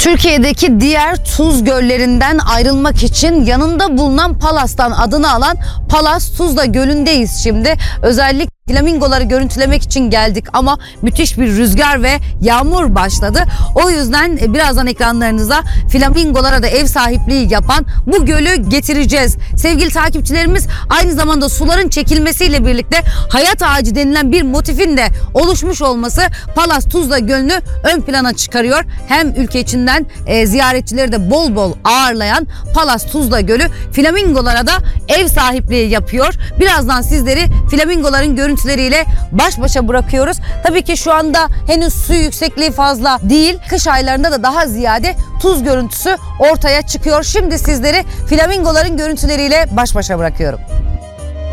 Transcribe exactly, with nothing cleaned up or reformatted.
Türkiye'deki diğer tuz göllerinden ayrılmak için yanında bulunan Palas'tan adını alan Palas Tuzla Gölü'ndeyiz şimdi. Özellikle flamingoları görüntülemek için geldik ama müthiş bir rüzgar ve yağmur başladı. O yüzden birazdan ekranlarınıza flamingolara da ev sahipliği yapan bu gölü getireceğiz. Sevgili takipçilerimiz, aynı zamanda suların çekilmesiyle birlikte hayat ağacı denilen bir motifin de oluşmuş olması Palas Tuzla Gölü'nü ön plana çıkarıyor. Hem ülke içinden e, ziyaretçileri de bol bol ağırlayan Palas Tuzla Gölü flamingolara da ev sahipliği yapıyor. Birazdan sizleri flamingoların görüntüleriyle baş başa bırakıyoruz. Tabii ki şu anda henüz su yüksekliği fazla değil. Kış aylarında da daha ziyade tuz görüntüsü ortaya çıkıyor. Şimdi sizleri flamingoların görüntüleriyle baş başa bırakıyorum.